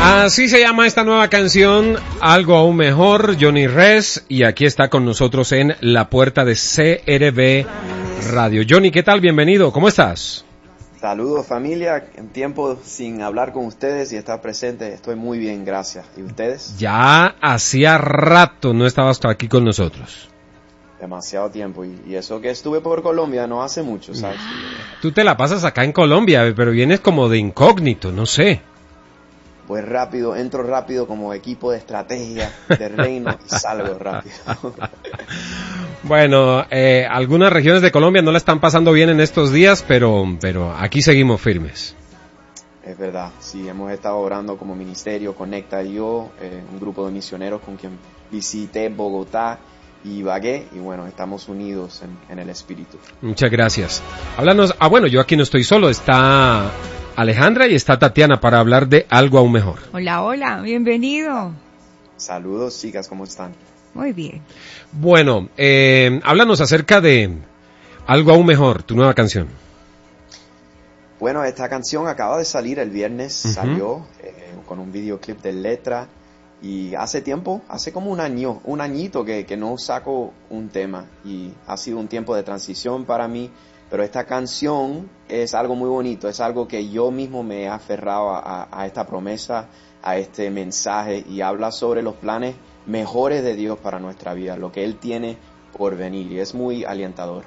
Así se llama esta nueva canción, Algo Aún Mejor, Johnny Rez, y aquí está con nosotros en la puerta de CRB Radio. Johnny, ¿qué tal? Bienvenido, ¿cómo estás? Saludos familia, en tiempo sin hablar con ustedes y estar presente, estoy muy bien, gracias. ¿Y ustedes? Ya hacía rato no estabas aquí con nosotros. Demasiado tiempo, y eso que estuve por Colombia no hace mucho, ¿sabes? Tú te la pasas acá en Colombia, pero vienes como de incógnito, no sé. Pues rápido, entro rápido como equipo de estrategia de reino y salgo rápido. Bueno, algunas regiones de Colombia no la están pasando bien en estos días, pero aquí seguimos firmes. Es verdad, sí, hemos estado orando como ministerio, Conecta y yo, un grupo de misioneros con quien visité Bogotá y Ibagué, y bueno, estamos unidos en el espíritu. Muchas gracias. Háblanos, bueno, yo aquí no estoy solo, está Alejandra y está Tatiana para hablar de Algo Aún Mejor. Hola, hola, bienvenido. Saludos, chicas, ¿cómo están? Muy bien. Bueno, háblanos acerca de Algo Aún Mejor, tu nueva canción. Bueno, esta canción acaba de salir el viernes, salió con un videoclip de letra, y hace tiempo, hace como un añito que no saco un tema, y ha sido un tiempo de transición para mí, pero esta canción es algo muy bonito, es algo que yo mismo me he aferrado a esta promesa, a este mensaje, y habla sobre los planes mejores de Dios para nuestra vida, lo que Él tiene por venir, y es muy alentador.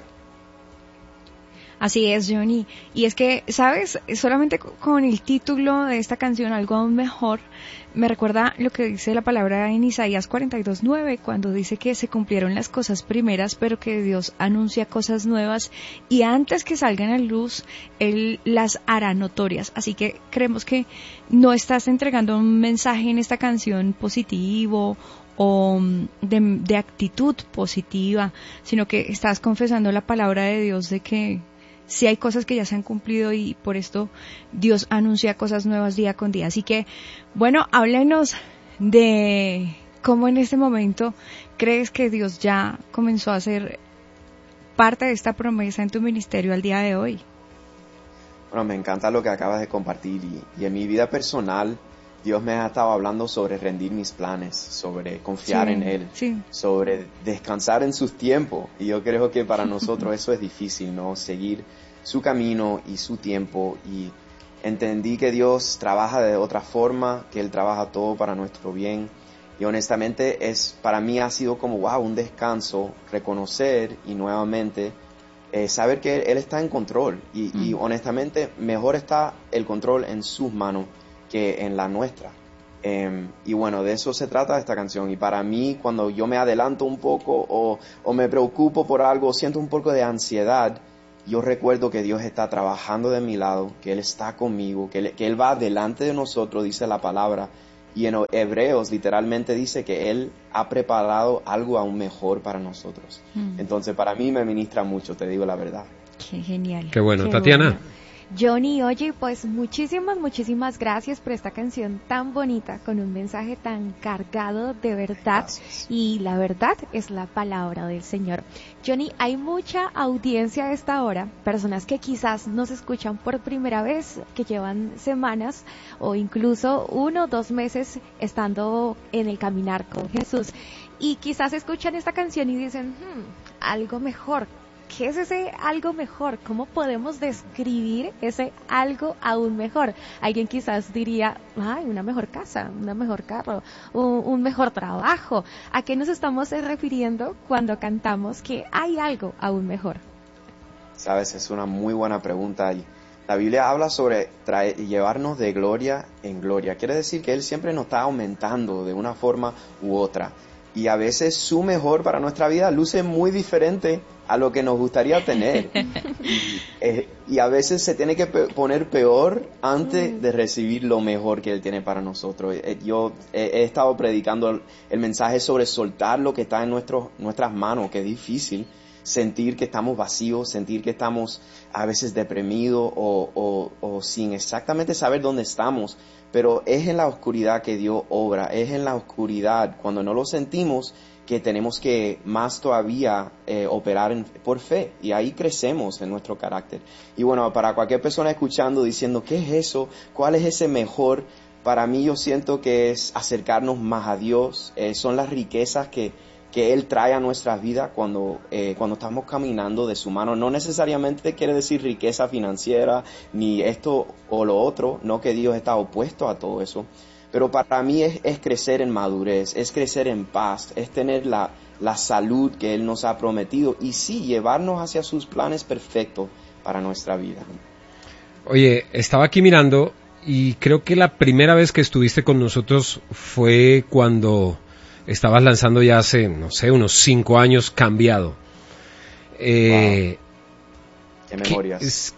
Así es, Johnny. Y es que, ¿sabes? Solamente con el título de esta canción, Algo Aún Mejor, me recuerda lo que dice la palabra en Isaías 42:9, cuando dice que se cumplieron las cosas primeras, pero que Dios anuncia cosas nuevas y antes que salgan a luz, Él las hará notorias. Así que creemos que no estás entregando un mensaje en esta canción positivo o de actitud positiva, sino que estás confesando la palabra de Dios de que sí hay cosas que ya se han cumplido y por esto Dios anuncia cosas nuevas día con día. Así que, bueno, háblenos de cómo en este momento crees que Dios ya comenzó a hacer parte de esta promesa en tu ministerio al día de hoy. Bueno, me encanta lo que acabas de compartir y en mi vida personal Dios me ha estado hablando sobre rendir mis planes, sobre confiar en Él, sobre descansar en sus tiempos. Y yo creo que para nosotros eso es difícil, ¿no? Seguir su camino y su tiempo. Y entendí que Dios trabaja de otra forma, que Él trabaja todo para nuestro bien. Y honestamente para mí ha sido como, wow, un descanso, reconocer y nuevamente saber que Él está en control. Y honestamente mejor está el control en sus manos que en la nuestra. Y bueno, de eso se trata esta canción. Y para mí, cuando yo me adelanto un poco o me preocupo por algo, siento un poco de ansiedad, yo recuerdo que Dios está trabajando de mi lado, que Él está conmigo, que Él va delante de nosotros, dice la palabra. Y en Hebreos literalmente dice que Él ha preparado algo aún mejor para nosotros. Entonces para mí me ministra mucho, te digo la verdad. Qué genial. Qué bueno. Tatiana. Bueno. Johnny, oye, pues muchísimas gracias por esta canción tan bonita, con un mensaje tan cargado de verdad. Gracias. Y la verdad es la palabra del Señor. Johnny, hay mucha audiencia a esta hora, personas que quizás nos escuchan por primera vez, que llevan semanas o incluso 1 o 2 meses estando en el caminar con Jesús. Y quizás escuchan esta canción y dicen, algo mejor. ¿Qué es ese algo mejor? ¿Cómo podemos describir ese algo aún mejor? Alguien quizás diría, una mejor casa, un mejor carro, un mejor trabajo. ¿A qué nos estamos refiriendo cuando cantamos que hay algo aún mejor? Sabes, es una muy buena pregunta. Y la Biblia habla sobre llevarnos de gloria en gloria. Quiere decir que Él siempre nos está aumentando de una forma u otra. Y a veces su mejor para nuestra vida luce muy diferente a lo que nos gustaría tener. Y a veces se tiene que poner peor antes de recibir lo mejor que Él tiene para nosotros. Yo he estado predicando el mensaje sobre soltar lo que está en nuestras manos, que es difícil. Sentir que estamos vacíos, sentir que estamos a veces deprimidos o sin exactamente saber dónde estamos. Pero es en la oscuridad que Dios obra, es en la oscuridad, cuando no lo sentimos, que tenemos que más todavía operar por fe, y ahí crecemos en nuestro carácter. Y bueno, para cualquier persona escuchando diciendo, ¿qué es eso? ¿Cuál es ese mejor? para mí yo siento que es acercarnos más a Dios, son las riquezas que Él trae a nuestras vidas cuando estamos caminando de su mano. No necesariamente quiere decir riqueza financiera, ni esto o lo otro, no que Dios está opuesto a todo eso. Pero para mí es crecer en madurez, es crecer en paz, es tener la salud que Él nos ha prometido y sí, llevarnos hacia sus planes perfectos para nuestra vida. Oye, estaba aquí mirando y creo que la primera vez que estuviste con nosotros fue cuando estabas lanzando ya hace, no sé, unos 5 años, Cambiado. Wow. Qué memorias.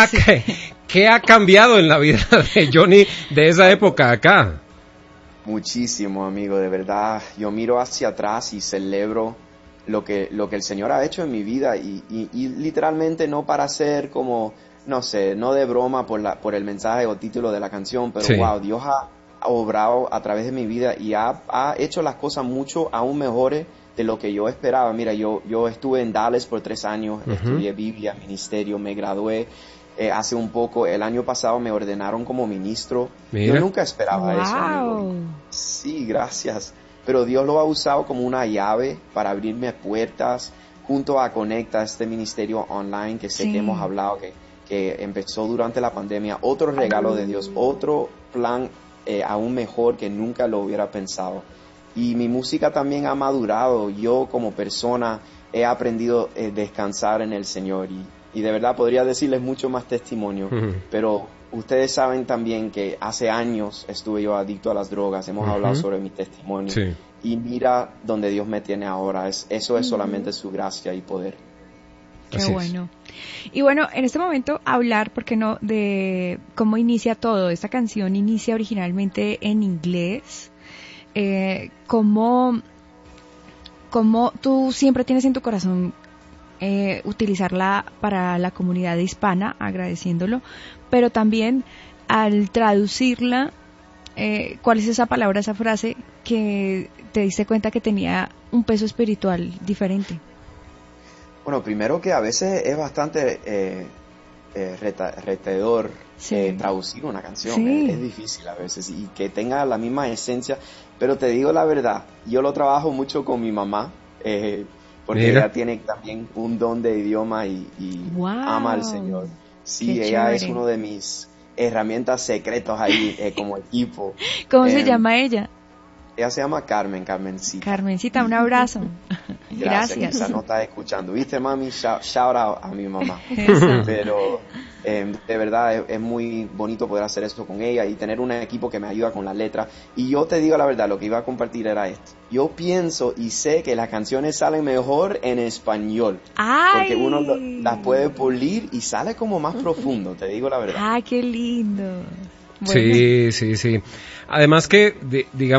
¿Qué ha cambiado en la vida de Johnny de esa época acá? Muchísimo, amigo, de verdad. Yo miro hacia atrás y celebro lo que el Señor ha hecho en mi vida y literalmente no para ser como, no sé, no de broma por el mensaje o título de la canción, pero sí. Wow, Dios ha obrado a través de mi vida y ha hecho las cosas mucho aún mejores de lo que yo esperaba. Mira, yo estuve en Dallas por 3 años, estudié Biblia, ministerio, me gradué. Hace un poco, el año pasado me ordenaron como ministro. Mira. Yo nunca esperaba eso, amigo. Sí, gracias. Pero Dios lo ha usado como una llave para abrirme puertas junto a Conecta, este ministerio online que sé que hemos hablado, que empezó durante la pandemia. Otro regalo de Dios, otro plan aún mejor que nunca lo hubiera pensado. Y mi música también ha madurado. Yo como persona he aprendido a descansar en el Señor y de verdad podría decirles mucho más testimonio, pero ustedes saben también que hace años estuve yo adicto a las drogas, hemos hablado sobre mi testimonio, y mira donde Dios me tiene ahora, eso es solamente su gracia y poder. Qué bueno. Y bueno, en este momento hablar, ¿por qué no?, de cómo inicia todo. Esta canción inicia originalmente en inglés, cómo tú siempre tienes en tu corazón utilizarla para la comunidad hispana, agradeciéndolo, pero también al traducirla, ¿cuál es esa palabra, esa frase que te diste cuenta que tenía un peso espiritual diferente? Bueno, primero que a veces es bastante retador traducir una canción, es difícil a veces y que tenga la misma esencia, pero te digo la verdad, yo lo trabajo mucho con mi mamá, porque ella tiene también un don de idioma y ama al Señor. Sí, ella es uno de mis herramientas secretas ahí como equipo. ¿Cómo se llama ella? Ella se llama Carmencita. Carmencita, un abrazo. Gracias. Quizás no estás escuchando. ¿Viste, mami? Shout out a mi mamá. Pero de verdad es muy bonito poder hacer esto con ella y tener un equipo que me ayuda con la letra. Y yo te digo la verdad, lo que iba a compartir era esto. Yo pienso y sé que las canciones salen mejor en español. ¡Ay! Porque uno las puede pulir y sale como más profundo, te digo la verdad. ¡Ay, qué lindo! Bueno. Sí. Además que, digamos,